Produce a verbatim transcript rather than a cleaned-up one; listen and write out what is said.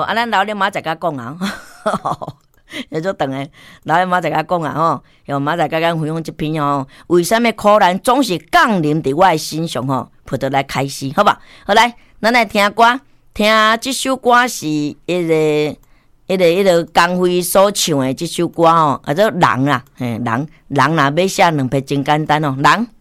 啊，咱留咧明仔载甲讲啊。也做长诶，留咧明仔载甲讲啊吼。有明仔载甲咱分享一篇吼，为什么苦难总是降临伫我诶身上吼？葡萄来开始，好吧？好来，咱来听歌，听即首歌是迄个、迄个、迄个江蕙所唱诶即首歌吼，叫做人啦，嘿，人人若要写两篇真简单哦，人。